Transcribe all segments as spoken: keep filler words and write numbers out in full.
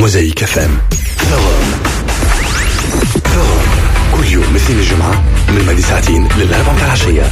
موزايك اف ام. ثوام ثوام كل يوم مثل الجمعة من بعد ساعتين للأربعة العشية.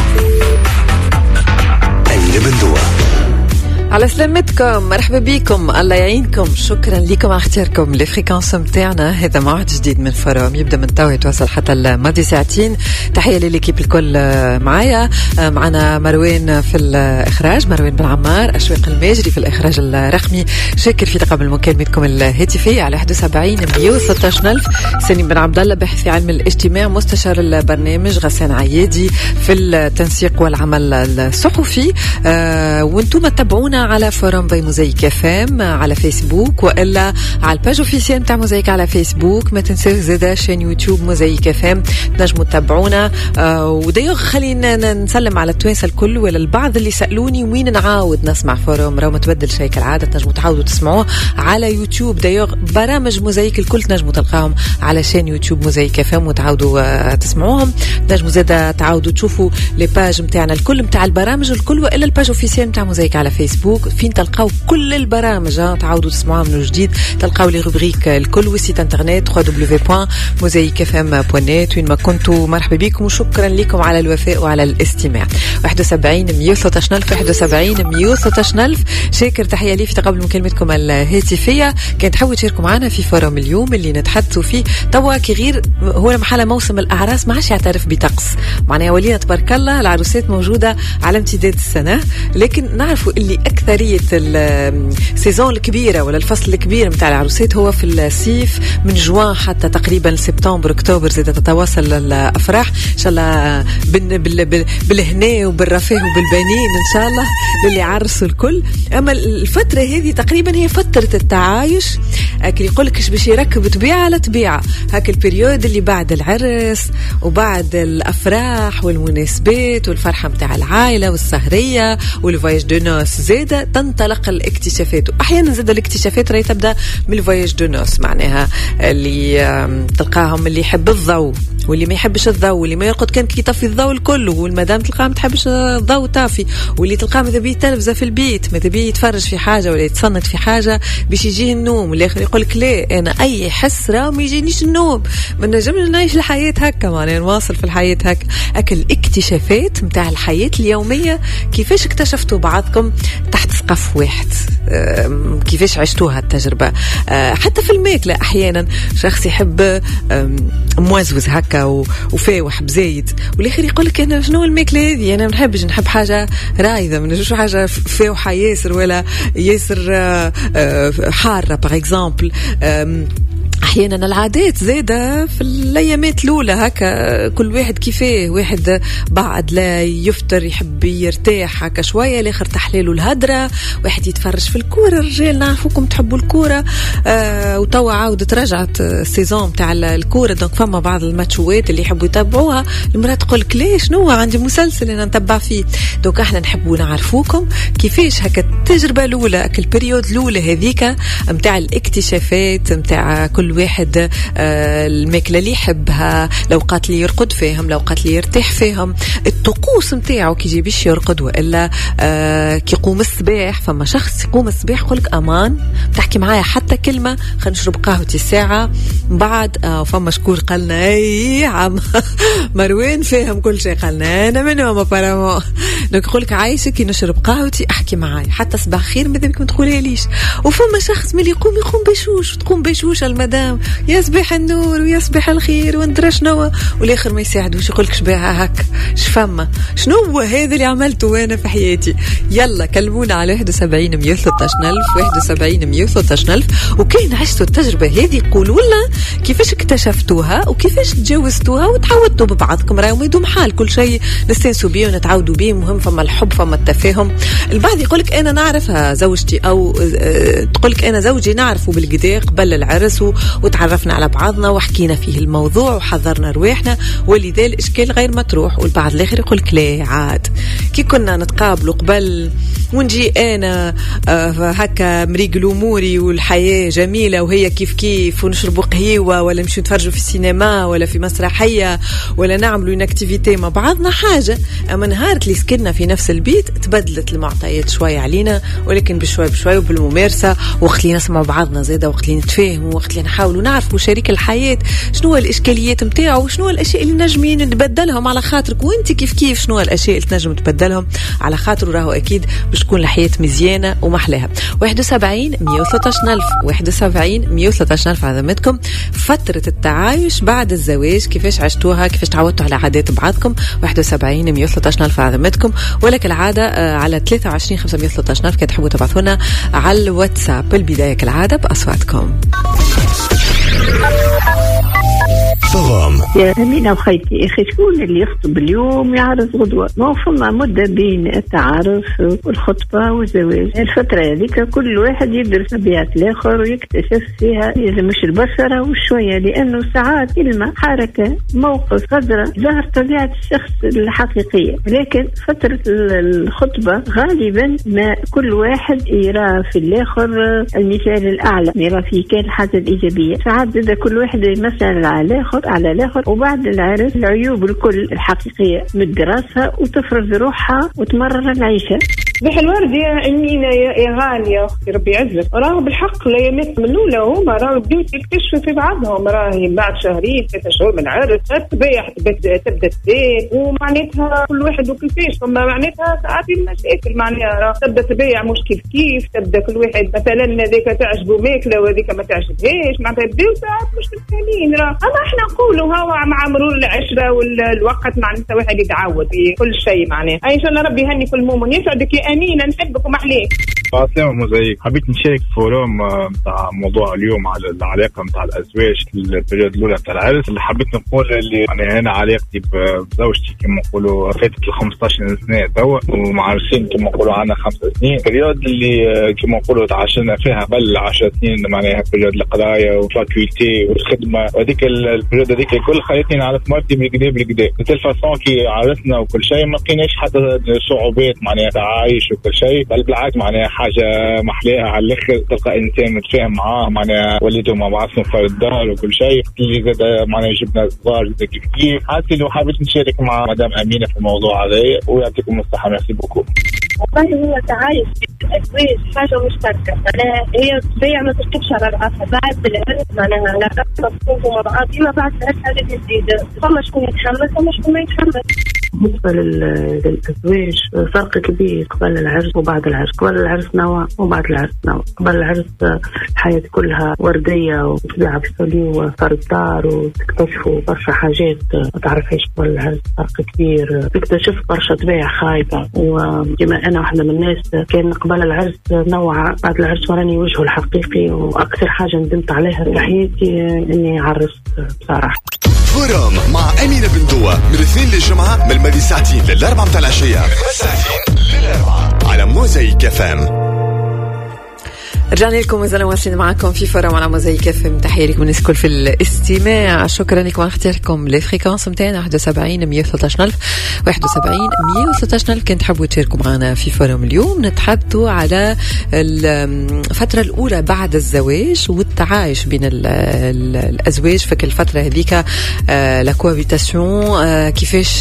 أمينة بندوة. على سلامتكم، مرحبا بكم، الله يعينكم، شكرا لكم على اختياركم لفريكانس متاعنا. هذا موعد جديد من فروم يبدأ من تو يتواصل حتى الماضي ساعتين. تحية لليكيب الكل معايا، معنا مروان في الإخراج، مروان بن عمار، أشواق الماجري في الإخراج الرقمي، شاكر في تقبل مكالمتكم الهاتفية على واحد وسبعين مية وستة عشر ألف. سليم بن عبد الله باحث في علم الاجتماع، مستشار البرنامج غسان عيادي في التنسيق والعمل الصحفي. آه وانتم تتابعونا على فورم باي موزايك اف ام على فيسبوك، والا على الباج اوفيسيال نتاع موزايك على فيسبوك. ما تنسوش زاده شان يوتيوب موزايك اف ام تنجموا تتابعونا. آه ودايوغ خلينا نسلم على التوانسه الكل، ولا البعض اللي سالوني وين نعاود نسمع فورم، راهو ما تبدل شيء كالعاده، تنجموا تعاودوا تسمعوه على يوتيوب. دايوغ برامج موزايك الكل تنجموا تلقاهم على شان يوتيوب موزايك اف ام وتعاودوا آه تسمعوهم. تنجموا زاده تعاودوا تشوفوا لي باج نتاعنا الكل نتاع البرامج الكل، والا الباج اوفيسيال نتاع موزايك على فيسبوك فين تلقاو كل البرامج، تعاودوا تسمعوها من جديد. تلقاو لي روبريك الكل والسيت انترنت دبليو دبليو دبليو دوت موزايك اف ام دوت نت. وين ما كنتوا مرحبا بكم وشكرا لكم على الوفاء وعلى الاستماع. واحد وسبعين مية وستة عشر ألف واحد وسبعين مية وستة عشر ألف. شاكر تحية لي في تقبل مكالمتكم الهاتفية. كانت تحبوا تشاركوا معنا في فورم اليوم اللي نتحدثوا فيه توا كي غير هو محل موسم الأعراس ما عادش يعترف بطقس، معناها ولينا تبارك الله العروسات موجودة على امتداد السنة، لكن نعرفوا اللي أكثرية السيزون الكبيرة ولا الفصل الكبير متاع العروسات هو في الصيف، من جوان حتى تقريبا سبتمبر أكتوبر. زي تتواصل الأفراح إن شاء الله بالهنا وبالرفاه وبالبنين إن شاء الله للي عرسوا الكل. أما الفترة هذه تقريبا هي فترة التعايش، أكل يقولك باش يركب طبيعة على طبيعة، هاك البريود اللي بعد العرس وبعد الأفراح والمناسبات والفرحة متاع العائلة والسهرية والفوايج دو نوس. زادة تنطلق الاكتشافات، واحيانا زاد الاكتشافات راهي تبدا من الفوايج دو نوس، معناها اللي تلقاهم اللي يحب الضوء واللي ما يحبش الضوء، واللي ما يرقد كان كي يطفي الضوء الكل، والمدام تلقاها ما تحبش الضوء طافي، واللي تلقاه ماذا بيه تلفزه في البيت، ماذا بيه يتفرج في حاجه ولا يتصنت في حاجه باش يجيه النوم، والاخر يقول لك لا انا اي حس راه ما يجينيش النوم، ما نجمش نعيش الحياه هكا، معناها نواصل في الحياه هكا. اكل اكتشافات نتاع الحياه اليوميه، كيفاش اكتشفتوا بعضكم تحت سقف واحد، كيفاش عشتوها التجربه. حتى في الماكله احيانا شخص يحب موزوز هكا وفاوح بزايد، والاخر يقول لك انا شنو الماكله هذه، انا ما نحبش، نحب حاجه رايده، ما نجوش حاجه فاوحه ياسر ولا ياسر حاره باغ اكزامبل. احيانا العادات زاده في الايامات الاولى هكا، كل واحد كيفاه، واحد بعد لا يفطر يحب يرتاح هكا شويه، الاخر تحليله الهدره، واحد يتفرج في الكوره، الرجال نعرفوكم تحبوا الكوره. آه وتوا عاودت رجعت السيزون تاع الكوره، دونك فما بعض الماتشوات اللي يحبوا يتابعوها، المراه تقول لك ليش شنو عندي مسلسل انا نتبع فيه. دونك احنا نحبوا نعرفوكم كيفاش هكا التجربه الاولى، البريود الاولى هذيك نتاع الاكتشافات نتاع كل واحد، آه الماكله اللي يحبها، لوقات اللي يرقد فيهم، لوقات اللي يرتاح فيهم، الطقوس نتاعو كي يجي باش يرقد، والا آه كي يقوم الصباح. فما شخص يقوم الصباح يقولك امان بتحكي معايا حتى كلمه، خلينا نشرب قهوتي ساعه بعد. آه فما شكور قالنا اي عم مروان فاهم كل شيء، قالنا انا منهم ابارامون. دونك يقولك عايشه كي نشرب قهوتي احكي معايا حتى صباح خير ماذا بك ما تقولها ليش. وفما شخص ملي يقوم يقوم بشوش، وتقوم بشوش المدام يصبح النور ويصبح الخير وندرى شنو، والاخر ما يساعدوش يقولك شبيعها هكا شفما شنو هذا اللي عملته انا في حياتي. يلا كلمونا على واحد وسبعين مية وثلاثة عشر ألف واحد وسبعين مية وثلاثة عشر ألف. وكاين عشتوا التجربه هذه قولوا لنا كيفاش اكتشفتوها وكيفاش تجاوزتوها وتعودتوا ببعضكم. راهو ما يدوم حال، كل شيء نستنسوا بيه ونتعودوا بيه، مهم فما الحب فما التفاهم. البعض يقولك انا نعرفها زوجتي، او تقولك انا زوجي نعرفه بالقدا قبل العرس وتعرفنا على بعضنا وحكينا فيه الموضوع وحضرنا رواحنا، ولذا الإشكال غير مطروح. والبعض الآخر يقولك لا عاد كي كنا نتقابلوا قبل ونجي أنا آه هكا مريق أموري والحياة جميلة وهي كيف كيف، ونشربوا قهيوة ولا نمشي نتفرجوا في السينما ولا في مسرحية ولا نعملوا إن اكتيفيتي مع بعضنا حاجة. أما نهار اللي سكننا في نفس البيت تبدلت المعطيات شوية علينا، مزيانة، ولكن بشوي بشوي وبالممارسة، وقت اللي نسمع بعضنا زيادة، وقت اللي نتفاهموا، وقت اللي نحاولوا نعرفوا شريك الحياة شنو الإشكاليات متاعه وشنو الأشياء اللي نجمين نتبدلهم على خاطرك، وانت كيف كيف شنو الأشياء اللي تنجم تبدلهم على خاطر، راهو أكيد باش تكون الحياة مزيانة ومحلاها. واحد وسبعين مية وثلاثة عشر ألف واحد وسبعين مية وثلاثة عشر ألف عظمتكم. فترة التعايش بعد الزواج كيفاش عشتوها، كيفاش تعودتوا على عادات بعضكم؟ واحد وسبعين مية وثلاثة عشر ألف عظمتكم. ولك العادة على ثلاثة وعشرين خمسمية وثلاثة عشر ألف كي تحبوا تبعثونا على الواتساب. البداية كالعادة بأصواتكم. فغام يا أمينة وخيتي، أخي شكون اللي يخطب اليوم يعرس غدوة؟ ما فما مدة بين التعارف والخطبة والزواج. الفترة هذيك كل واحد يدرس طبيعة الآخر ويكتشف فيها إذا مش البشرة وشوية، لأنه ساعات كلمة حركة موقف غدرة ظهر طبيعة الشخص الحقيقية. لكن فترة الخطبة غالبا ما كل واحد يرى في الآخر المثال الأعلى، يرى فيه كان الحاجة الإيجابية. ساعات إذا كل واحد يمثل على الآخر على الآخر، وبعد العرس العيوب الكل الحقيقية متدرسها وتفرز روحها وتمرر العيشة. بح الورد يا أمينة يا غالية أختي ربي يعزك، راه بالحق الأيامات من الأولى هما راه بديو يكتشفوا في بعضهم، راهي بعد شهرين ثلاثة شهور من العرس الطبيعة تبدأ تبين، ومعناتها كل واحد وكيفاش، ثم معناتها ساعات المشاكل معناها راه تبدأ تبيع مش كيف كيف، تبدأ كل واحد مثلا هذيك تعجبه ماكلة وهذيك ما تعجبهاش، معناتها بديو ساعات مش متفاهمين راه. أما إحنا نقولوا هوا مع مرور العشرة والوقت معناتها واحد يتعود في كل شيء معناها. إن شاء الله ربي يهني كل مؤمن يسعدك يا أمينة، نحبكم عليك. السلام موزايك، حبيت نشارك في فورم نتاع موضوع اليوم على العلاقة نتاع الأزواج في البريود الأولى نتاع العرس. اللي حبيت نقول اللي يعني أنا علاقتي بزوجتي كما نقولوا فاتت ال خمسطاش سنة توا، ومعرسين كما نقولوا عنا خمس سنين. البريود اللي كما نقولوا تعاشرنا فيها بل عشر سنين معناها بريود القراية وفاكولتي والخدمة، وهذيك البريود هذيك الكل خلتني نعرف مرتي من القدام بالقدام. بالتالفاسون كي عرسنا وكل شيء ما لقيناش حتى صعوبات معناها تعايش وكل شيء، بل بالعكس معناها حاجة محليها على الأخر. تلقى إنسان متفاهم معاه معناها وليته مع بعضهم في الدار وكل شيء. اللي زاد معناها جبنا صغار زاد كتير. حتى لو حابب نشارك مع مدام أمينة في الموضوع هذا، ويعطيكم الصحة. ميرسي بوكو. والله هو تعايش الأزواج حاجة مشتركة، معناها هي طبيعة ما تركبش على رأسها. بعد العرس معناها علاقتنا تكون مع بعض، إما بعد العرس حاجة جديدة، فما شكون يتحمل فما شكون ما يتحمل. بالنسبة للأزواج فرق كبير قبل العرس وبعد العرس. قبل العرس نوع وبعد العرس نوع. قبل العرس الحياة كلها وردية وطبيعة بسولي وصار الدار، وتكتشفوا برشا حاجات ما تعرفهاش. قبل العرس فرق كبير، تكتشف برشا طبيعة خايبة. وكما أنا واحدة من الناس كان قبل العرس نوع، بعد العرس وراني وجهه الحقيقي. وأكثر حاجة ندمت عليها في حياتي إني عرست بصراحة. فورم مع أمينة بندوة من الاثنين للجمعة من الماضي ساعتين للأربعة متاع العشية ساعتين للأربعة على موزايك اف ام. رجعنا لكم وزلنا واصلين معكم في فورم على موزايك اف ام. تحية لكم الناس الكل في الاستماع. شكرا لكم على اختياركم للفريكونس متاعنا واحد وسبعين مية وثلاثة عشر ألف واحد وسبعين مية وثلاثة عشر ألف. كنت تحبوا تشاركوا معنا في فورم اليوم. نتحدثوا على الفترة الأولى بعد الزواج والتعايش بين ال ال الأزواج في كل فترة هذيك، لا كوابيتاسيون، كيفاش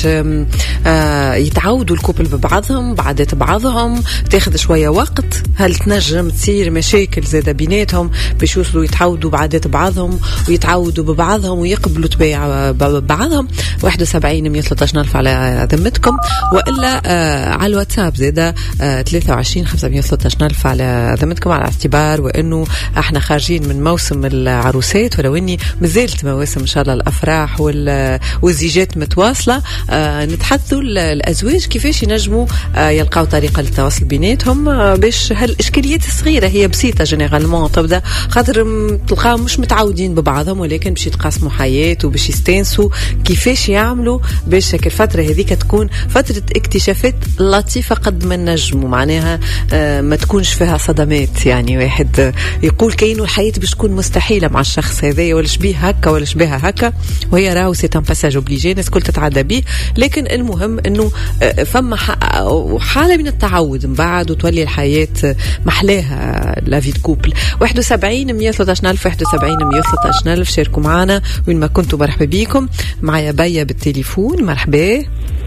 يتعودوا الكوبل ببعضهم، بعدات بعضهم تاخذ شوية وقت. هل تنجم تصير مشاكل زادة بيناتهم باش يوصلوا يتعودوا بعادات بعضهم ويتعودوا ببعضهم ويقبلوا طبيعة بعضهم؟ واحد وسبعين مية وثلاثة عشر ألف على ذمتكم، وإلا آه على الواتساب زادة آه ثلاثة وعشرين خمسمية وثلاثة عشر ألف على ذمتكم، على اعتبار وإنه احنا خارجين من موسم العروسات، ولو إني مازالت مواسم إن شاء الله الأفراح والزيجات متواصلة. آه نتحدثوا الأزواج كيفاش ينجموا آه يلقاو طريقة للتواصل بيناتهم آه باش هالإشكاليات الصغيرة هي بسيطة جينيرالمون تبدا، خاطر تلقاهم مش متعودين ببعضهم، ولكن باش يتقاسموا حياة وباش يستانسوا. كيفاش يعملوا باش الفترة هذيك تكون فترة اكتشافات لطيفة قد ما نجموا، معناها آه ما تكونش فيها صدمات. يعني واحد يقول كأنه الحياة باش تكون مستحيلة مع الشخص هذا، ولا شبيه هكا ولا شبيها هكا، وهي راهو سي ان باساج اوبليجي، الناس كل تتعدى به. لكن المهم انه آه فما حالة من التعود من بعد وتولي الحياة محلاها لا في كوبل. واحد وسبعين مية وثلاثة عشر ألف واحد وسبعين مية وثلاثة عشر ألف. شاركوا معنا وين ما كنتوا. مرحبا بكم. معايا بيا بالتليفون. مرحبا.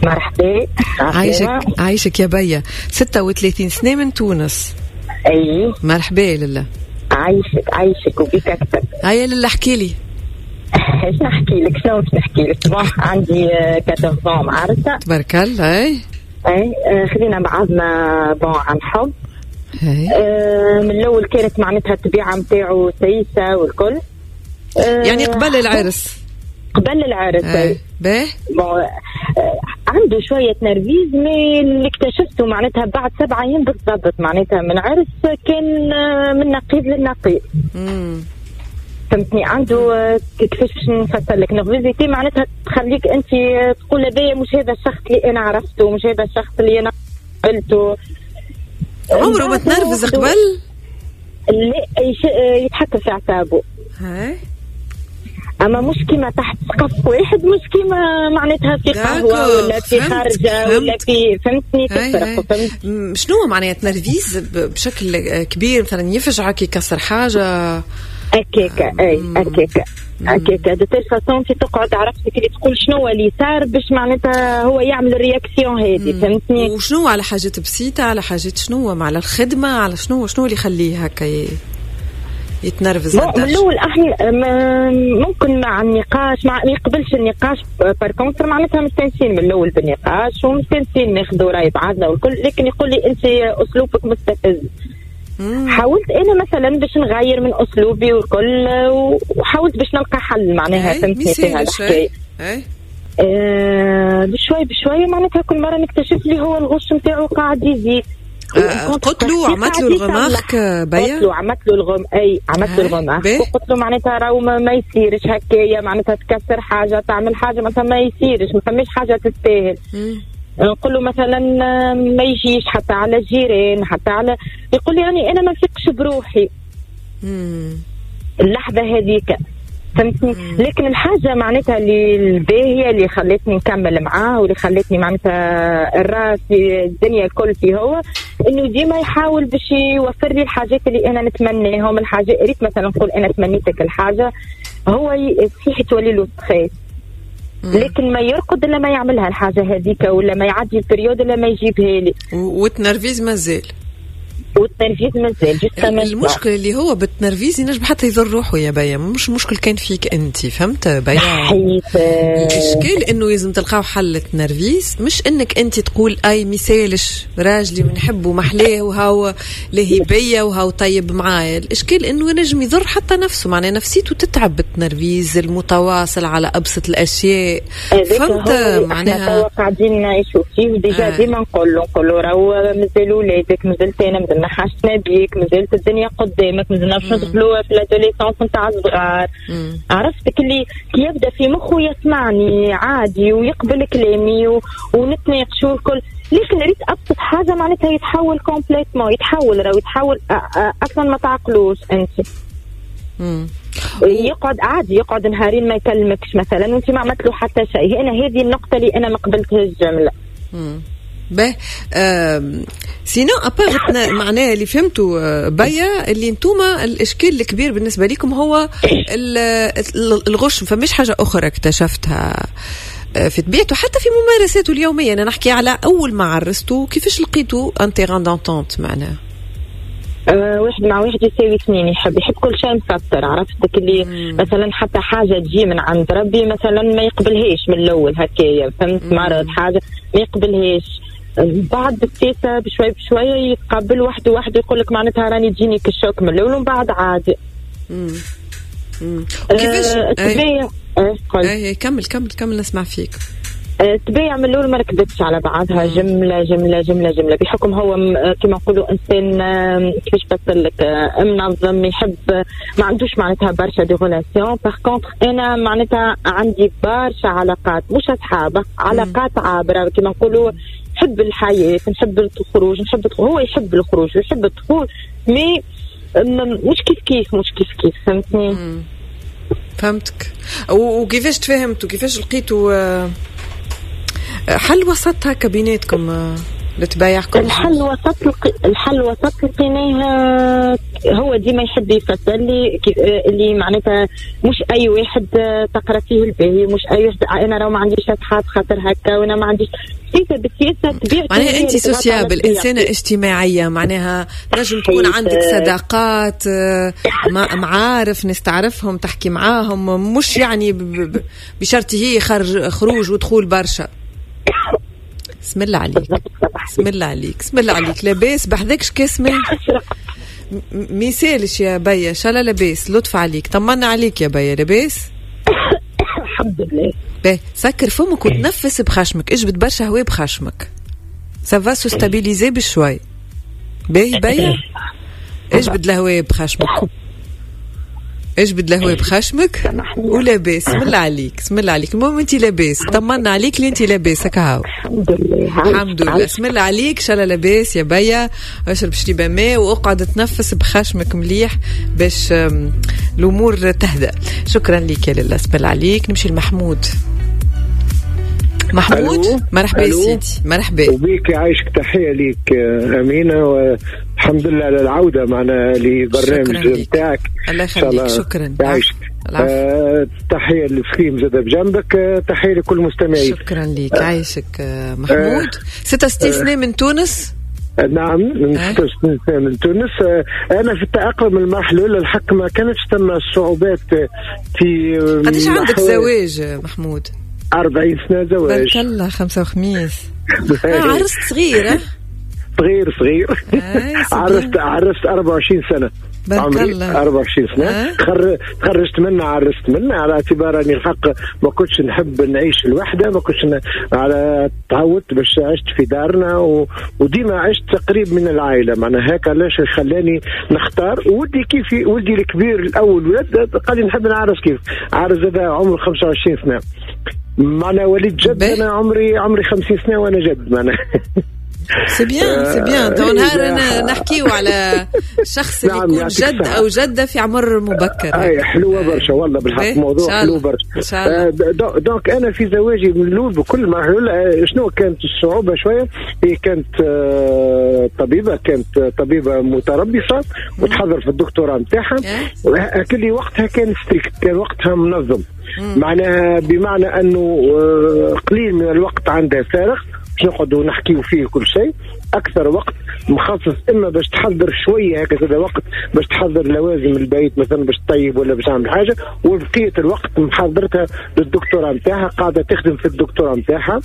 مرحبا. عايشك عايشك يا بيا. ستة وثلاثين سنة من تونس. اي مرحبا لله. عايشك عايشك وبيك اكثر. هيا لله احكي لي. ايش نحكي لك؟ شنو باش نحكي لك؟ صباح عندي أربعطاش عام عرسة. تبارك الله. اي اي خلينا بعضنا بون عن حب. آه من الاول كانت معناتها الطبيعه نتاعو سيسه والكل. آه يعني قبل العرس. قبل العرس. اي باهي. آه عنده شويه نرفيز مي اللي اكتشفته معناتها بعد سبعة ايام بالضبط معناتها من عرس كان آه من نقيض للنقيض. امم فهمتني. عنده آه كيفاش نفسر لك نرفيزيتي معناتها تخليك انت تقول هذايا مش هذا الشخص اللي انا عرفته مش هذا الشخص اللي انا قلته. عمره ما تنرفز قبل؟ لا يتحكم في اعصابه. هاي اما مش كيما تحت سقف واحد مش كيما معناتها في قهوه ولا في خارجه ولا في فهمتني تفرق. فهمت شنو معناها تنرفيز بشكل كبير مثلا يفجعك يكسر حاجه هكاكا. اي هكاكا هكاكا دو تيل فاسون في تقعد عرفتك اللي تقول شنو اللي صار باش معناتها هو يعمل الرياكسيون هذه. فهمتني. وشنو على حاجات بسيطه على حاجات شنو على الخدمه على شنو شنو اللي يخليه هكا يتنرفز؟ من الاول احنا ممكن مع النقاش مع ما يقبلش النقاش بار كونتر معناتها مستنسين من الاول بالنقاش ومستنسين ناخذوا راي بعضنا والكل لكن يقول لي انت اسلوبك مستفز. مم. حاولت انا مثلا باش نغير من اسلوبي والكل وحاولت باش نلقى حل معناها. فهمتني في هذا الحكايه. آه بشوي بشوي معناتها كل مره نكتشف لي هو الغش نتاعو قاعد يزيد. آه قلت له عملت له الغماخ بيا قلت له عملت له الغم اي عملت له الغماخ وقلت له معناتها راهو ما يصيرش هكايا معناتها تكسر حاجه تعمل حاجه مثلا ما يصيرش ما فماش حاجه تستاهل. نقول له مثلا ما يجيش حتى على الجيران حتى على يقول لي يعني انا ما نثقش بروحي. مم. اللحظه هذيك فهمتني. لكن الحاجه معناتها اللي الباهيه اللي خلتني نكمل معاه واللي خلتني معناتها الراس الدنيا الكل فيه هو انه ديما يحاول باش يوفر لي الحاجات اللي انا نتمناهم. الحاجه ريت مثلا نقول انا تمنيتك الحاجه هو يصيح تولي له ستريس لكن ما يرقد الا ما يعملها الحاجه هذيك ولا ما يعدي البريود الا ما يجيبها لي. والتنرفيز مازال والتنرفيز مازال. المشكل اللي هو بالتنرفيز ينجم حتى يضر روحه يا بيا مش مشكل كان فيك انت. فهمت بيا؟ الاشكال انه لازم تلقاو حل التنرفيز مش انك انت تقول اي مثالش راجلي ونحبه محلاه وهو لهيبيه وهو طيب معايا. الاشكال انه ينجم يضر حتى نفسه معناه نفسيته تتعب بالتنرفيز المتواصل على ابسط الاشياء. فهمت معناها قاعدين نعيشوا فيه وديجا آه. ديما نقول له نقول له راهو مازال ولادك مازلت انا مازلنا حاجتنا بيك مازالت الدنيا قدامك مازلنا باش ندخلوا في الادوليسونس نتاع الصغار. عرفتك اللي كي يبدا في مخه يسمعني عادي ويقبل كلامي و... ونتناقشوا الكل لكن ريت ابسط حاجه معناتها يتحول كومبليتمون يتحول راهو يتحول أ... أ... اصلا ما تعقلوش انت. امم يقعد عادي يقعد نهارين ما يكلمكش مثلا وانت ما عملت له حتى شيء. انا هذه النقطه اللي انا ما قبلتهاش الجمله. امم به سينو ابار معناه اللي فهمتوا بيا اللي انتوما الاشكال الكبير بالنسبه لكم هو الغش. فمش حاجه اخرى اكتشفتها في طبيعته حتى في ممارساته اليوميه. انا نحكي على اول ما عرستوا كيفاش لقيتوا ان تيران دونتونت معناه. أه واحد مع واحد يساوي اثنين يحب يحب كل شيء مسطر. عرفتك اللي مم. مثلا حتى حاجه تجي من عند ربي مثلا ما يقبلهاش من الاول هكايا. فهمت مرض حاجه ما يقبلهاش بعد بالسياسه بشوي بشويه يتقبل واحد واحد يقول لك معناتها راني تجيني كالشوك من الاول ومن بعد عادي. امم كيفاش الطبيعه اي كمل كمل كمل نسمع فيك. الطبيعه من الاول ما ركبتش على بعضها جمله جمله جمله جمله بحكم هو كما نقولوا انسان كيفاش بصل لك منظم يحب ما عندوش معناتها برشا دي ريلاسيون. باغ كونطخ انا معناتها عندي برشا علاقات مش اصحاب علاقات عابره كما نقولوا نحب الحياه نحب الخروج نحب هو يحب الخروج ويحب الدخول مي مش كيف كيف مش كيف كيف. فهمتني؟ فهمتك. وكيفاش تفهمتوا كيفاش لقيتوا حل وسط هكا بيناتكم لتبايع كل الحل وسط الحل وسط لقيناه هو ديما يحب يفسر لي اللي معناتها مش اي واحد تقرا فيه الباهي، مش اي واحد انا لو ما عنديش اصحاب خاطر هكا وانا ما عنديش سياسه بالسياسه تبيع. معناها انت سوسيابل، انسانه اجتماعيه، معناها نجم تكون عندك صداقات معارف ناس تعرفهم تحكي معاهم، مش يعني بشرط هي خرج خروج ودخول برشا. بسم الله عليك بسم الله عليك بسم الله عليك. لاباس بحذكش كاسمه ميسالش يا بيا، شالا لاباس لطف عليك، طمنا عليك يا بيا. لاباس الحمد لله. باهي سكر فمك وتنفس بخشمك، اجبد برشا هواء بخشمك، سافا سو ستابيليزي بشوي. باهي بيا اجبد الهواء بخشمك، اجبد الهواء بخشمك ولاباس. بسم الله عليك بسم الله عليك. المهم انت لاباس، طمنا عليك اللي انت لاباس هكا هاو. الحمد لله الحمد لله. بسم الله عليك. شالا لاباس يا بيا، اشرب شريبه ماء واقعد تنفس بخشمك مليح باش الامور تهدأ. شكرا لك يا لله. بسم الله عليك. نمشي لمحمود. محمود مرحبا سيدي. مرحبا وبيك، عايشك. تحيه ليك امينه، والحمد لله على العوده معنا لبرنامج نتاعك. الله يخليك. شكرا. عايشك. آه تحيه للفخيم زاد بجنبك. آه تحيه لكل مستمعين. شكرا ليك. آه عايشك آه محمود. آه ستة وستين سنه آه من تونس. نعم من ستة وستين سنة من تونس. أنا في التأقلم المرحلة الأولى الحق ما كانتش تم الصعوبات في. قديش عندك زواج محمود؟ أربعين سنة زواج. بارك الله. خمسة وخميس. آه عرست صغيرة. صغير صغير. عرست عرست أربعة وعشرين سنة. بارك الله. أربعة وعشرين سنة. آه. خرجت منها عرست منها على اعتبار اني الحق ما كنتش نحب نعيش الوحدة، ما كنتش ن... على تعودت باش عشت في دارنا و... وديما عشت قريب من العائلة. معناها هيك علاش خلاني نختار. ولدي كيف ولدي الكبير الأول ولد قال لي نحب نعرس كيف عرس هذا عمره خمسة وعشرين سنة. معنا وليد جد بي. أنا عمري عمري خمسين سنة وأنا جد. معنا سي بيان سي بيان. تو نهار نحكيو على شخص اللي نعم يكون جد او جده في عمر مبكر. اي حلوه برشا والله بالحق. موضوع حلو برشا. آه دونك انا في زواجي من الاول بكل مرحله شنو كانت الصعوبه شويه؟ هي كانت آه طبيبه كانت طبيبه متربصه وتحضر في الدكتوراه نتاعها. اكل لي وقتها كان ستريكت، كان وقتها منظم. معناها بمعنى انه آه قليل من الوقت عندها فارغ باش نقعدوا نحكيو فيه كل شيء. اكثر وقت مخصص اما باش تحضر شويه هكذا وقت باش تحضر لوازم البيت مثلا باش تطيب ولا باش تعمل حاجه، وبقيه الوقت محضرتها للدكتوراه نتاعها، قاعده تخدم في الدكتوراه نتاعها.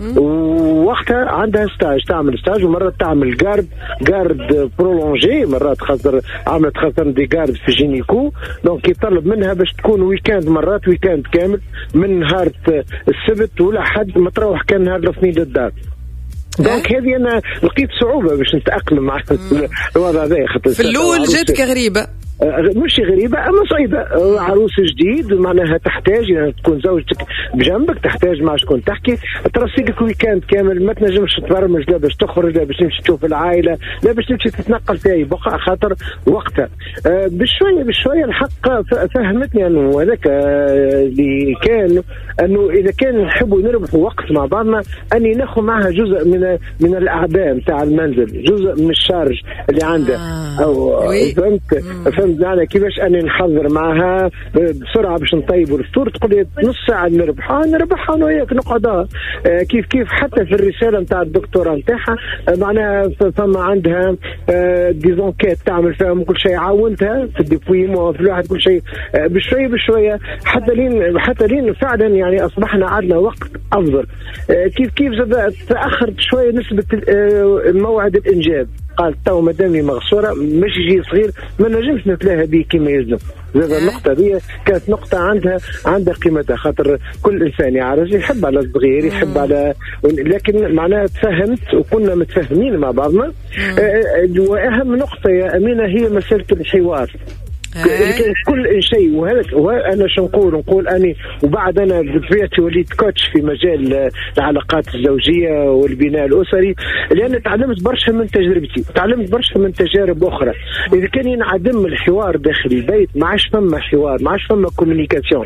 ووقتها عندها ستاج، تعمل ستاج ومرات تعمل جارد جارد برولونجي، مرات خاطر عملت خاطر دي جارد في جينيكو. دونك يطلب منها باش تكون ويكاند، مرات ويكاند كامل من نهار السبت ولا حد ما تروح كان نهار الاثنين للدار. دونك هذه انا لقيت صعوبه باش نتاقلم مع الوضع هذا. في الاول جاتك غريبه؟ مش غريبة أما صعيبة. عروس جديد معناها تحتاج يعني تكون زوجتك بجنبك، تحتاج مع شكون تحكي، ترسيلك ويكاند كامل، ما تنجمش تبرمج لا باش تخرج لا باش تمشي تشوف العائلة لا باش تمشي تتنقل في أي بقعة خاطر وقتها. آه بشوية بشوية الحق فهمتني أنه هذاك اللي كان أنه إذا كان نحبوا نربحوا وقت مع بعضنا أني ناخذ معها جزء من من الأعباء نتاع المنزل، جزء من الشارج اللي عنده. آه. أو فهمت فهمت يعني كيفاش أني نحضر معها بسرعة باش نطيبوا الفطور، تقول لي نص ساعة نربحها نربحها أنا وياك نقعدها. آه كيف كيف حتى في الرسالة نتاع الدكتوراه نتاعها آه معناها ثم عندها آه ديزونكات تعمل فيهم كل شيء، عاونتها في الديبويمون في الواحد كل شيء آه بشوية بشوية حتى لين حتى لين فعلا يعني أصبحنا عندنا وقت أفضل. آه كيف كيف تأخرت شوية نسبة آه موعد الإنجاب، قال تو مدامي مغصورة مش يجي صغير ما نجمش نتلاها به كما يلزم. هذا النقطة دي كانت نقطة عندها عندها قيمتها، خاطر كل إنسان يعرج يحب على الصغير يحب على، لكن معناها تفهمت وكنا متفاهمين مع بعضنا. وأهم نقطة يا أمينة هي مسألة الحوار. كل شيء. وهذا وانا شو نقول نقول اني وبعد انا بطبيعتي وليت كوتش في مجال العلاقات الزوجيه والبناء الاسري، لان تعلمت برشا من تجربتي، تعلمت برشا من تجارب اخرى. اذا كان ينعدم الحوار داخل البيت ما عادش فما حوار، ما عادش فما كومونيكاسيون،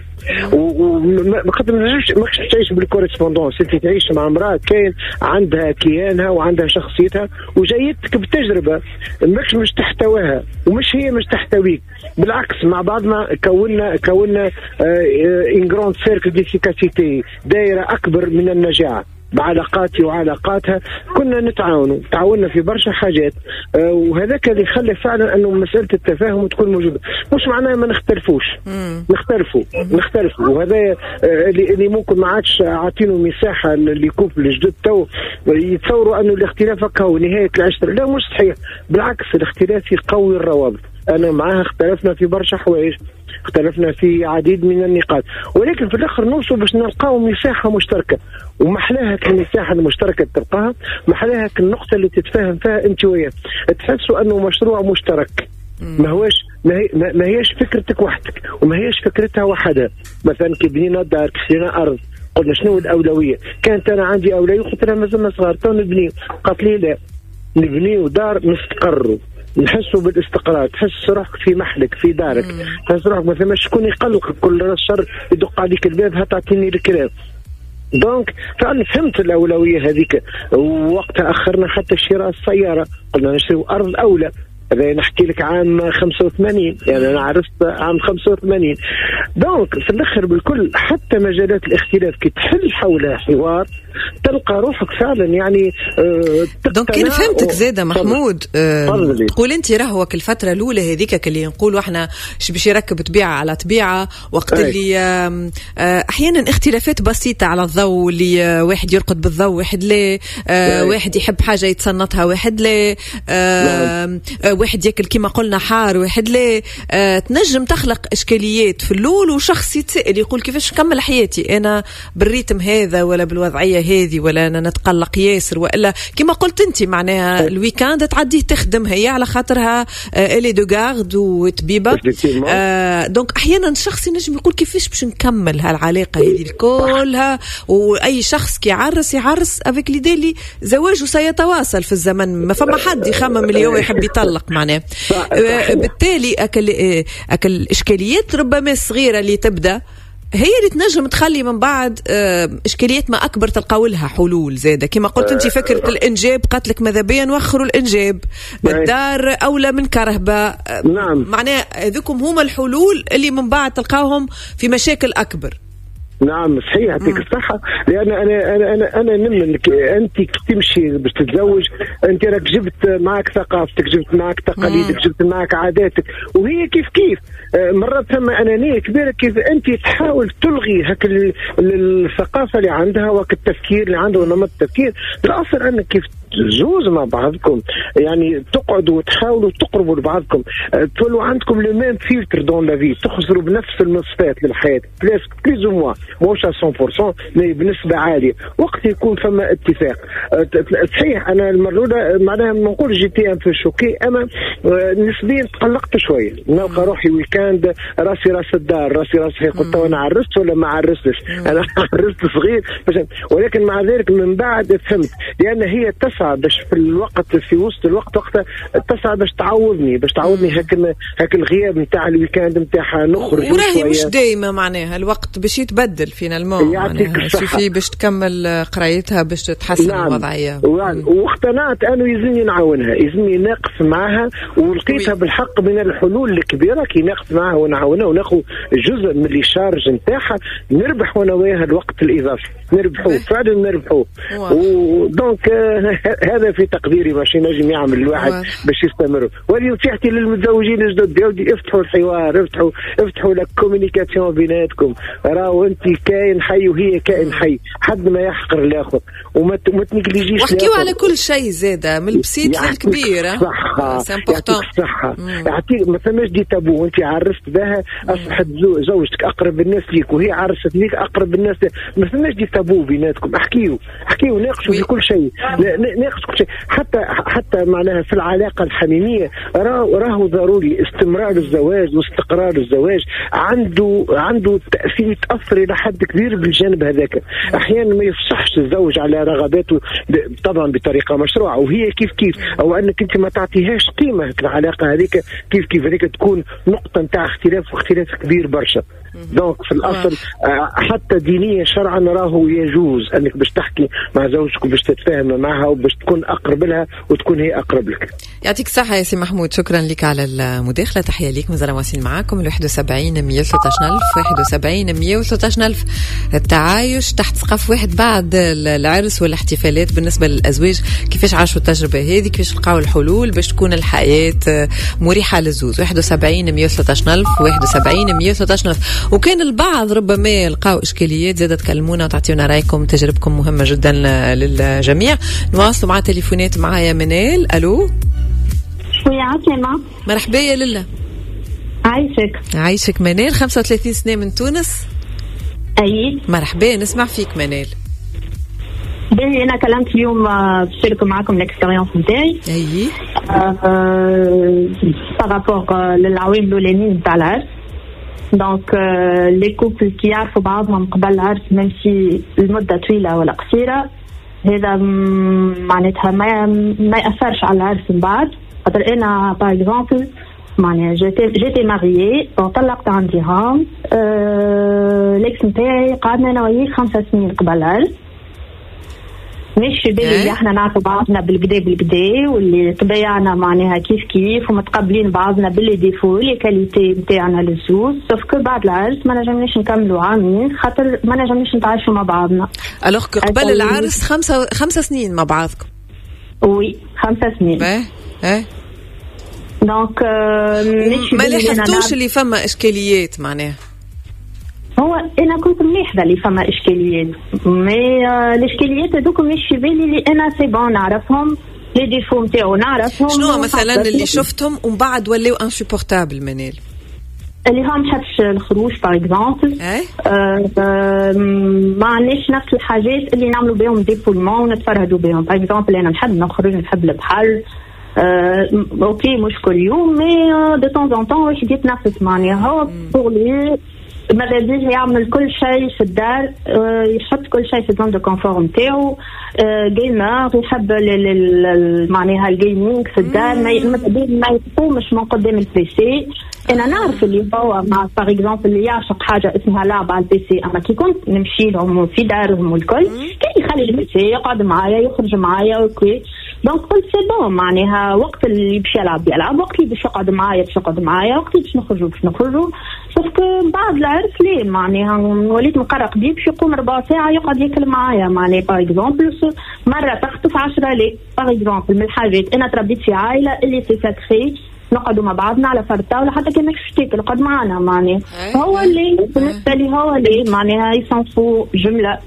وما خاطر ما ماكش تعيش بالكوريسبوندونس، انت تعيش مع امراه كاين عندها كيانها وعندها شخصيتها وجايتك بتجربه ماكش مش تحتواها ومش هي مش تحتويك، بالعكس مع بعض ما كونا كونا ان جراند سيركل ديفيكاسيتي، دائره اكبر من النجاعه بعلاقاتي وعلاقاتها. كنا نتعاونوا تعاوننا في برشا حاجات، آه وهذاك اللي خلى فعلا انه مساله التفاهم تكون موجوده. مش معناها ما نختلفوش، نختلفوا نختلفوا وهذا آه اللي, اللي ممكن ما عادش عاطينه مساحه اللي كوبل الجدد تو يتصوروا انه الاختلاف هو نهايه العشره. لا مش صحيح، بالعكس الاختلاف يقوي الروابط. انا معاها اختلفنا في برشا حوايج، اختلفنا في عديد من النقاط، ولكن في الاخر نوصل باش نلقاو مساحه مشتركه. ومحلاها المساحه المشتركه تلقاها، محلاها النقطه اللي تتفاهم فيها انت وياه، تحسوا انه مشروع مشترك. ما هوش ما هيش فكرتك وحدك وما هيش فكرتها وحدها. مثلا كي بنينا دار كشينا ارض قلنا شنو الاولويه؟ كانت انا عندي اولويه قلت لها مازلنا صغار تو نبني، قالت لي لا نبنيو دار نستقروا نحسوا بالاستقرار، تحس روحك في محلك في دارك، تحس روحك ما ثماش شكون يقلقك كل شهر يدق عليك الباب هتعطيني الكلام. دونك فعلا فهمت الأولوية هذيك، ووقتها أخرنا حتى شراء السيارة، قلنا نشتري أرض أولى. هذا نحكي لك عام خمسة وثمانين، يعني أنا عرفت عام خمسة وثمانين. دونك في الآخر بالكل حتى مجالات الاختلاف كي تحل حولها حوار تلقى روحك فعلا يعني آه دونك كي فهمتك زاده محمود آه تقول انت راهوك الفتره الاولى هذيك اللي نقولوا احنا ايش باش يركب طبيعه على طبيعه، وقت أي. اللي آه آه احيانا اختلافات بسيطه على الضوء، اللي آه واحد يرقد بالضوء واحد لا، آه واحد يحب حاجه يتصنتها واحد لا، آه آه واحد ياكل كما قلنا حار واحد لا، آه تنجم تخلق اشكاليات في الاول، وشخص يتسائل يقول كيفاش نكمل حياتي انا بالريتم هذا ولا بالوضعيه هذه، ولا انا نتقلق ياسر، والا كما قلت انت معناها الويكاند تعديه تخدم هي على خاطرها الي دو غارد وطبيبه. آه دونك احيانا الشخص ينجم يقول كيفاش باش نكمل هالعلاقه هذه كلها، واي شخص كي يعرس يعرس افيك ليدي اللي زواجه سيتواصل في الزمن، ما فما حد يخمم اليوم يحب يطلق معناه. آه بالتالي اكل اكل الاشكاليات ربما الصغيره اللي تبدا هي اللي تنجم تخلي من بعد إشكاليات ما أكبر تلقاو لها حلول زادة. كما قلت أنت فكرة الإنجاب قتلك ماذا بيا نوخروا الإنجاب، الدار أولى من كرهبة. نعم. معناه ذوكم هما الحلول اللي من بعد تلقاوهم في مشاكل أكبر. نعم صحيح، يعطيك الصحة. لأن أنا أنا أنا أنا نمن أنت تمشي باش تتزوج، أنت راك جبت معك ثقافتك، جبت معك تقاليدك، جبت معك عاداتك، وهي كيف كيف مرات ثم أنانية كبيرة كيف أنت تحاول تلغي هك الثقافة اللي عندها وك التفكير اللي عنده ونمط التفكير. بالأصل أنك كيف تجوز مع بعضكم، يعني تقعدوا وتحاولوا تقربوا لبعضكم، تولوا عندكم لو ميم فيلتر دون لا في، تخسروا بنفس المصفات للحياة بليس بليز موا موش مية بالمية مي بنسبة عالية، وقت يكون فما اتفاق. صحيح أنا المرة معناها ما نقول جيتي أن في شوكي، أما نسبيا تقلقت شوية، نلقى روحي ويكاند راسي راس الدار، راسي راسي قلت أنا عرست ولا ما عرستش، أنا عرست صغير، ولكن مع ذلك من بعد فهمت، لأن هي تسعى باش في الوقت في وسط الوقت وقتها تسعى باش تعوضني باش تعوضني هاك هاك الغياب نتاع الويكاند نتاعها، نخرج وراهي مش دايما معناها الوقت باش يتبدل فينا الموت، معناها شوفي باش تكمل قرايتها باش تتحسن. نعم. الوضعية. واقتنعت أنه يزني نعاونها، يزني ناقص معها، ولقيتها بالحق من الحلول الكبيرة كي ناقص معها ونعاونها وناخذ جزء من اللي شارج نتاعها، نربح وانا وياها الوقت الإضافي، نربحوه فعلا نربحوه. ودونك هذا في تقديري ماشي نجم يعمل الواحد باش يستمر. ونصيحتي للمتزوجين الجدد يودي افتحوا الحوار، افتحوا افتحوا لك كوميونيكاسيون بيناتكم. راهو انت كائن حي وهي كائن حي، حد ما يحقر الاخر وما ما تنجليجيش. واحكيو على كل شيء زاده من البسيط للكبير. صح صح. يعطيك ما ثماش دي تابو. انت عرفت بها اصبحت زوجتك اقرب الناس ليك وهي عرست ليك اقرب الناس، ما ثماش دي تابو بيناتكم. احكيو احكيو ناقشوا في كل شيء، ناقشوا كل شيء، حتى حتى معناها في العلاقه الحميميه راهو راهو ضروري استمرار الزواج واستقرار الزواج عنده عنده تاثير تاثر الى حد كبير بالجانب هذاك. احيانا ما يفصحش الزوج على رغباته طبعا بطريقه مشروعه وهي كيف كيف، او انك انت ما تعطيهاش قيمه في العلاقه هذيك كيف كيف هذيك تكون نقطه نتاع اختلاف واختلاف كبير برشا. دونك في الاصل حتى دينيا شرعا راهو يجوز انك باش تحكي مع زوجك وباش تتفاهم معها وباش تكون اقرب لها وتكون هي اقرب لك. يعطيك الصحه يا سي محمود، شكرا لك على المداخله. تحيه ليك. مازال واصلين معاكم ال واحد وسبعين مية وثلاثة عشر ألف واحد وسبعين مية وثلاثة عشر ألف. التعايش تحت سقف واحد بعد العرس والاحتفالات بالنسبه للازواج، كيفاش عاشوا التجربه هذه، كيفاش لقاو الحلول باش تكون الحياه مريحه للزوج. واحد وسبعين مية وثلاثة عشر ألف واحد وسبعين مية وثلاثة عشر ألف. وكان البعض ربما لقاو اشكاليات، زاد تكلمونا وتعطيونا رايكم، تجربكم مهمه جدا للجميع. نواصلوا مع تليفونات. معايا منال. الو شويه عسلامه. مرحبا يا لله. عايشك عايشك منال، خمسة وثلاثين سنه من تونس. اي مرحبا، نسمع فيك منال. باهي انا كلمت اليوم بشارك معكم الاكسبيريونس نتاعي. اي بارابور للعوامل الاولانيين نتاع العرس. دونك لي كوبل كي يعرفوا بعضهم من قبل العرس ماشي المده طويله ولا قصيره، هذا معناتها ما ما ياثرش على العرس من بعد. خاطر انا باغ اكزومبل معناها جيتي جيتي ماريي وطلقت عندي هام أه ليكس نتاعي قعدنا انا وياه خمسة سنين قبل العرس. مش في بالي اللي احنا نعرفوا بعضنا بالكدا بالكدا واللي تبايعنا معناها كيف كيف ومتقبلين بعضنا باللي ديفو لي كاليتي نتاعنا للزوج. سوف كو بعد العرس ما نجمناش نكملوا عامين خاطر ما نجمناش نتعايشوا مع بعضنا. الوغ قبل العرس خمسة خمسة سنين مع بعضكم. وي خمسة سنين. ايه ايه دونك ما لاحظتوش اللي فما اشكاليات معناها؟ هو انا كنت ملاحظه اللي فما اشكاليات، مي الاشكاليات هذوك مش في بالي اللي انا سي بون نعرفهم لي ديفو نتاعو نعرفهم. شنو مثلا اللي شفتهم ومن بعد ولاو انسوبورتابل منال؟ اللي هو ما حبش الخروج باغ اكزومبل، ما عندناش نفس الحاجات اللي نعملوا بهم ديبولمون ونتفرهدوا بهم. باغ اكزومبل انا نحب نخرج، نحب البحر، أه اوكي مش كل يوم، مي دو طون طون طون واحد يتنفس معناها. هو بور لي ماذا بيه يعمل كل شيء في الدار، أه يحط كل شيء في الزون دو كونفور نتاعو، أه جيمر يحب معناها الجيمنج في الدار، ما يقومش من قدام البيسي. انا نعرف اللي هو مع باغ اكزومبل اللي يعشق حاجه اسمها لعب على البيسي، اما كي كنت نمشي لهم في دارهم والكل كان يخلي البيسي يقعد معايا يخرج معايا اوكي. دونك قلت سي بون معناها وقت اللي باش يلعب يلعب، وقت اللي باش يقعد معايا باش يقعد معايا، وقت اللي باش نخرجوا باش نخرجوا. سوف بعد العرس ليه معناها وليت مقرق قديم باش يقوم ربع ساعه يقعد ياكل معايا معناها. باغ اكزومبل مره تخطف عشرة لي باغ اكزومبل من الحاجات. انا تربيت في عائله اللي سي ساكري نقعدوا مع بعضنا على فرطه ولا حتى كان ماكش تاكل قعد معنا معناها. هو اللي بالنسبه لي هو اللي معناها يصنفوا جمله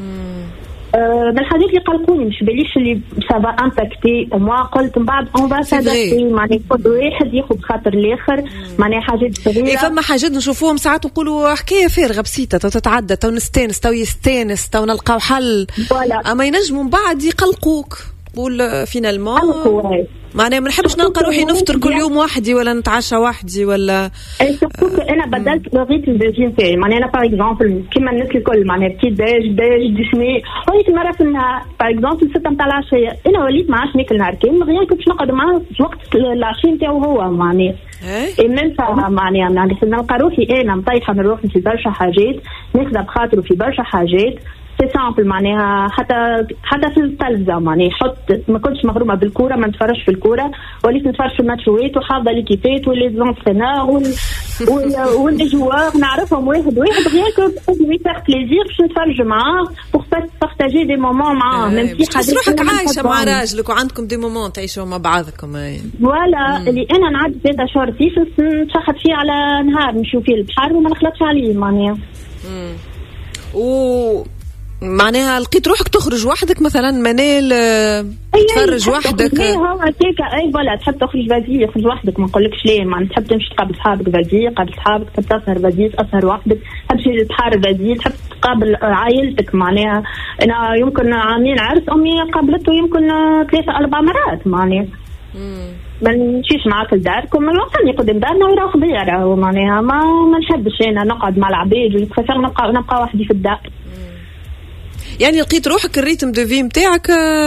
أه من الحاجات اللي قلقوني. مش باليش اللي سافا امباكتي وما قلت من بعد اون با سادكتي معناها كل واحد ياخذ خاطر الاخر معناها حاجات صغيره. اي فما حاجات نشوفوهم ساعات نقولوا حكايه فارغه بسيطه تو تتعدى تو نستانس تو يستانس تو نلقاو حل، اما ينجموا من بعد يقلقوك. قول فينالمون معناها ما نحبش نلقى روحي نفطر كل يوم وحدي ولا نتعشى وحدي ولا انا بدلت لغيت البيجين تاعي. معناها انا باغ اكزومبل كيما الناس الكل معناها بكي داج داج ديسمي وليت مره في النهار باغ اكزومبل ستة نتاع العشيه انا وليت ما عادش ناكل نهار كامل غير كنت نقعد معاه في وقت العشيه نتاعو هو معناها اي ميم معناها معناها نلقى روحي انا مطيحه من روحي في برشا حاجات، ناخذ بخاطره في برشا حاجات سي سامبل معناها. حتى حتى في التلفزه معناها حط ما كنتش مغرومه بالكوره ما نتفرجش في الكوره، وليت نتفرج في الماتشوات وحافظه ليكيبات ولي زونترينور واللي جوار نعرفهم واحد واحد غير كو مي فاغ بليزير باش نتفرج معاه بور بارطاجي دي مومون معاه. ميم في حاجات روحك عايشه مع راجلك وعندكم دي مومون تعيشوا مع بعضكم. فوالا اللي انا نعدي ثلاثة شهور فيه نتشحط فيه على نهار نشوف فيه البحر وما نخلطش عليه معناها. و معناها لقيت روحك تخرج وحدك مثلا منال تفرج وحدك؟ اي هو هكاك. اي فوالا تحب تخرج بازي خرج وحدك، ما نقولكش ليه. ما تحب تمشي تقابل صحابك بازي قابل صحابك، تحب تسهر بازي تسهر وحدك، تحب تمشي للبحر بازي، تحب تقابل عائلتك. معناها انا يمكن عامين عرس امي قابلته يمكن ثلاثة أربع مرات معناها. ما نمشيش معاك لداركم، نوصلني قدام دارنا ويروح بيا راهو. معناها ما ما نحبش انا نقعد مع العباد ونتفسر نبقى نبقى وحدي في الدار. يعني لقيت روحك الريتم دو في نتاعك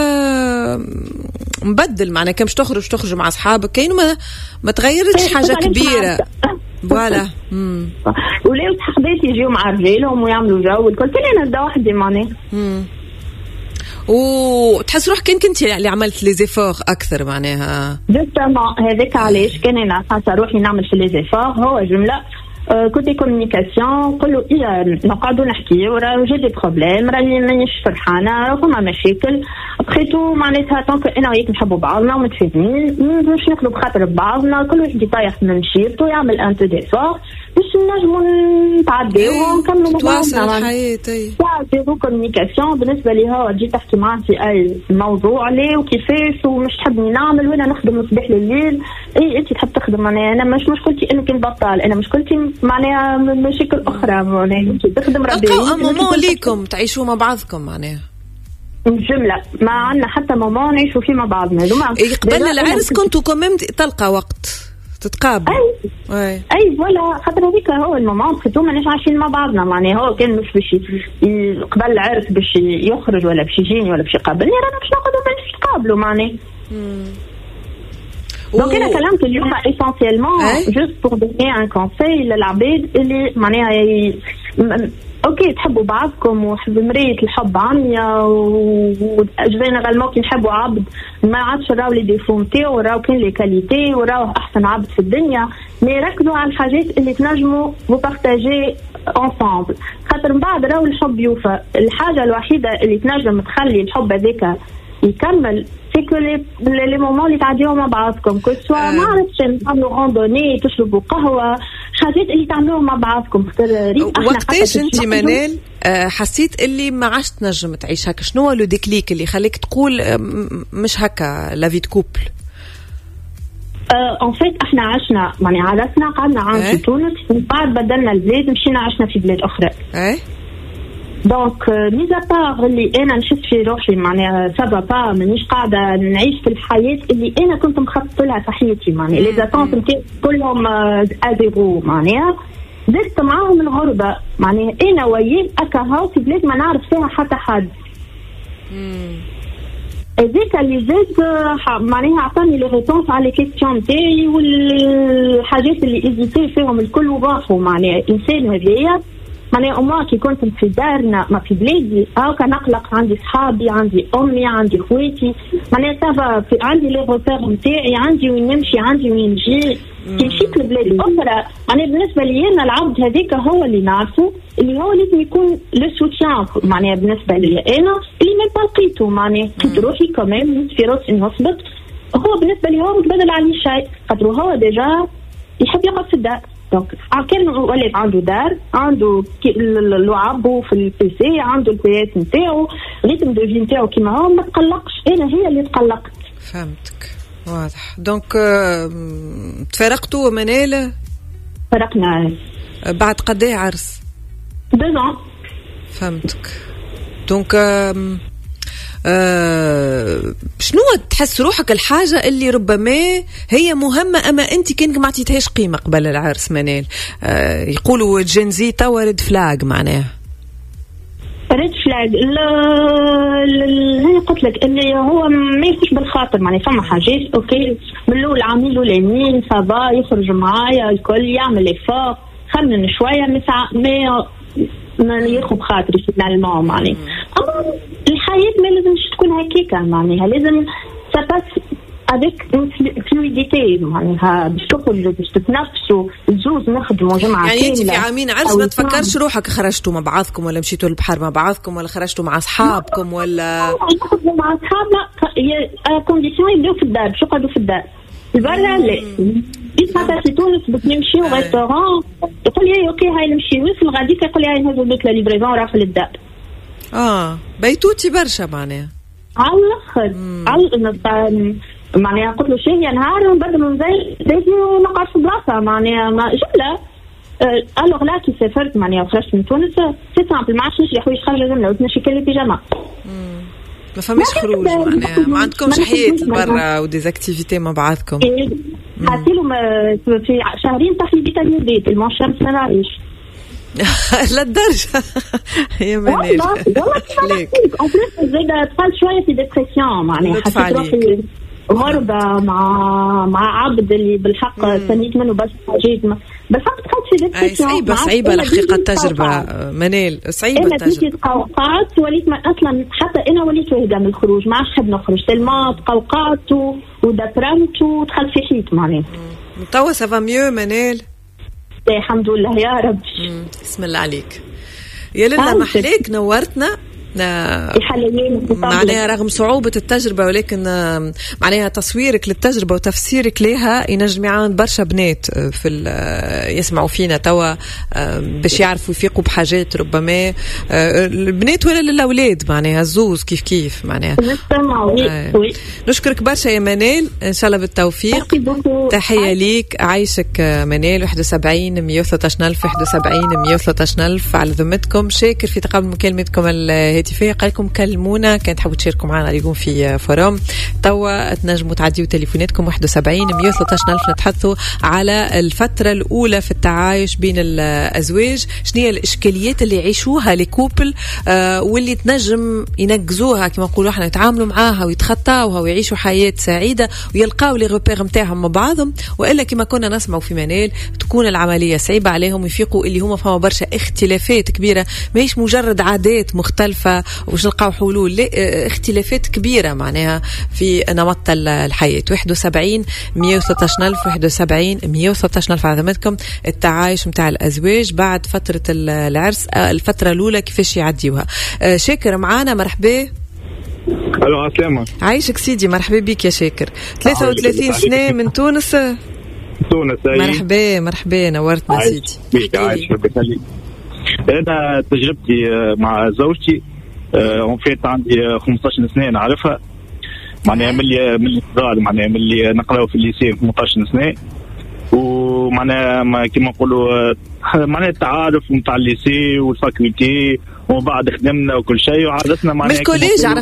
مبدل، معناها كمش تخرج تخرج مع اصحابك كاين ما ما تغيرتش حاجه كبيره. فوالا. امم ولاو صحباتي يجيو مع رجالهم ويعملوا جو والكل، انا نبدا وحدي معناها. امم وتحس روحك كان كنت اللي عملت لي زيفور اكثر معناها؟ جوستومون هذاك علاش كان انا حاسه روحي نعمل في لي زيفور. هو جمله كوتي كومونيكاسيون كله إذا نقعدوا نحكيو راه جي دي بروبليم، راني مانيش فرحانه، فما مشاكل بقيتو معناتها طونك انا وياك نحبوا بعضنا ومتفاهمين، باش ناكلوا بخاطر بعضنا، كل واحد يطيح من شيرتو يعمل ان تو ديفور باش نجموا نتعداو ونكملوا بعضنا الحياه. اي زيرو كومونيكاسيون. بالنسبه لي هو تجي تحكي معاه في اي موضوع ليه وكيفاش ومش تحبني نعمل وانا نخدم من الصباح لليل. اي انت تحب تخدم معناها انا مش مشكلتي انك نبطل، انا مشكلتي معناها مشاكل اخرى معناها تخدم ربي. لقاو مومون ليكم تعيشوا مع بعضكم معناها جملة ما عندنا حتى مومون نعيشوا فيه مع بعضنا. قبل العرس كنتوا كمان تلقى وقت تتقابل؟ اي اي, أي ولا خاطر هذيك هو المومون خدتو ماناش عايشين مع بعضنا معناها. هو كان مش باش قبل العرس باش يخرج ولا باش يجيني ولا باش يقابلني، رانا باش نقعدوا باش نتقابلوا معناها. دونك انا كلمت اليوم اسونسيالمون جوست بور دوني ان كونساي للعباد اللي معناها اوكي تحبوا بعضكم وحب مرايه الحب عمية وجينيرالمون كي نحبوا عبد ما عادش راو لي ديفو نتاعو، راو كان لي كاليتي وراو احسن عبد في الدنيا. مي ركزوا على الحاجات اللي تنجموا بو بارطاجي انصامبل، خاطر من بعد راو الحب يوفى. الحاجه الوحيده اللي تنجم تخلي الحب هذاك يكمل سيكو لي مومون اللي تعديو مع بعضكم، كل سوا ما عرفتش تعملوا روندوني تشربوا قهوه، حاجات اللي تعملوها مع بعضكم. وقتاش انت منال حسيت اللي ما عادش تنجم تعيش هكا؟ شنو هو لو ديكليك اللي خليك تقول مش هكا لا في كوبل؟ ان فيت احنا عشنا يعني عادتنا قعدنا عام في تونس، من بعد بدلنا البلاد مشينا عشنا في بلاد اخرى. اي دونك ميزا بار اللي انا نحس في روحي معناها سافا با مانيش قاعده نعيش في الحياه اللي انا كنت مخطط لها في حياتي. معناها لي زاتونت نتاعي كلهم ازيرو، معناها زدت معاهم الغربه. معناها انا وياه اكا هاو في بلاد ما نعرف فيها حتى حد. هذيك اللي زاد معناها عطاني لي ريبونس على لي كيستيون نتاعي والحاجات اللي ايزيتي فيهم الكل وضاحوا. معناها انسان هذايا معناها أمها كي كنت في دارنا ما في بلادي هاكا نقلق، عندي صحابي عندي أمي عندي خواتي معناها سافا عندي لي روبير نتاعي، عندي وين نمشي عندي وين نجي. كي مشيت لبلاد الأخرى معناها بالنسبة لي أنا العبد هذيك هو اللي نعرفه اللي هو لازم يكون لو سوتيان معناها بالنسبة لي أنا اللي ما لقيته. معناها لقيت روحي كمان في راسي نصبت، هو بالنسبة لي هو متبدل عليه شيء خاطر هو ديجا يحب يقعد في الدار. دونك كان ولد عنده دار، عنده لعابه في البيسي، عنده البيات نتاعو، ريتم دو في نتاعو كيما هو، ما تقلقش. انا هي اللي تقلقت. فهمتك واضح. دونك تفارقتوا منال؟ فرقنا بعد قد ايه عرس؟ دوزون. فهمتك. دونك أه شنو تحس روحك الحاجة اللي ربما هي مهمة أما أنت كنك ما عطيتهاش قيمة قبل العرس منال؟ أه يقولوا جنزي توا ريد فلاج معناه ريد فلاج. اللي قلت لك اللي هو ما يخش بالخاطر معناه فما حاجات اوكي من الاول عامل له ليمين صبا يخرج معايا الكل يعمل افاق خمن شويه مسا ما ما ياخذ خاطري فينالمون معناه. اما الحياه ما لازمش تكون هكاكا معناها لازم سباس افيك فلويديتي معناها باش تخرجوا باش تتنافسوا الزوز نخدموا جمعه يعني انت في عامين عرس ما تفكرش روحك خرجتوا مع بعضكم ولا مشيتوا للبحر مع بعضكم ولا خرجتوا مع اصحابكم ولا نخرجوا مع اصحابنا كونديسيون يبداو في الدار باش يقعدوا في الدار البرا لا جيت حتى في تونس باش نمشيو ريستورون يقول لي اوكي هاي نمشي وصل غاديك يقول لي هاي نهزو دوك لا ليفريزون راه في الدار. اه بيتوتي برشا معناها على الاخر على معناها قلت له شهيه نهار ونبدلوا زي زي ونقعد في بلاصه معناها ما جمله. الوغ لا كي سافرت معناها خرجت من تونس سي سامبل ما عادش نشري حوايج خارجه جمله وتمشي كلي بيجاما ما فماش خروج معناها ما عندكمش حياه برا وديزاكتيفيتي مع بعضكم. حتى له في شهرين طاح لي فيتامين دي المون شمس ما نعيش لا الدرجة يا منيل ليك اون بليس زيدا دخلت شويه في ديبرسيون معناها حسيت روحي غربة مع مع عبد اللي بالحق سنيت منه بس حاجات بالحق دخلت في ديبرسيون. صعيبة صعيبة الحقيقة التجربة منيل صعيبة التجربة. أنا تقوقعت وليت ما أصلا حتى أنا وليت واهدة من الخروج ما عادش نحب نخرج تلما تقوقعت ودبرمت ودخلت في حيط معناها. توا سافا ميو منيل الحمد لله يا رب. بسم الله عليك يا لله محليك نورتنا. معناها رغم صعوبة التجربة ولكن معناها تصويرك للتجربة وتفسيرك لها ينجم يعاون برشا بنات في يسمعوا فينا توا باش يعرفوا يفيقوا بحاجات ربما البنات ولا للأولاد معناها الزوز كيف كيف معناها. نشكرك برشا يا منال إن شاء الله بالتوفيق. تحية ليك عايشك منال. واحد وسبعين مية وثلاثة عشر ألف واحد وسبعين مية وثلاثة عشر ألف على ذمتكم. شاكر في تقبل مكالمتكم الهاتفية. قالكم كلمونا كانت حابة تشاركوا معنا اليوم في فورم توا تنجموا تعديوا تليفوناتكم واحد وسبعين مية وثلاثة عشر ألف. نتحدثوا على الفترة الأولى في التعايش بين الأزواج شنو هي الإشكاليات اللي يعيشوها لكوبل آه واللي تنجم ينقزوها كما نقولوا احنا يتعاملوا معاها ويتخطاوها ويعيشوا حياة سعيدة ويلقاو لي غوبير نتاعهم مع بعضهم. وإلا كما كنا نسمعوا في منال تكون العملية صعيبة عليهم ويفيقوا اللي هما فما برشا اختلافات كبيرة ماهيش مجرد عادات مختلفة وش نلقاو حلول اختلافات كبيرة معناها في نمط الحياة. واحد وسبعين مية وثلاثة عشر ألف واحد وسبعين مية وثلاثة عشر ألف عظمتكم. التعايش متاع الأزواج بعد فترة العرس الفترة الأولى كيفاش يعديوها. شاكر معانا مرحبا. الو عسلامة عايشك سيدي مرحبا بك يا شاكر. ثلاثة وثلاثين سنة من تونس. تونس مرحبا مرحبا نورتنا سيدي. بيك عايش بخليك. أنا تجربتي مع زوجتي اون فيت عندي خمسطاش سنة نعرفها معناها ملي ملي صغار معناها ملي نقراو في الليسي خمسطاش سنة ومعناها كيما نقولوا معناها التعارف نتاع الليسي والفاكولتي ومن بعد خدمنا وكل شيء وعادتنا معناها مش كوليج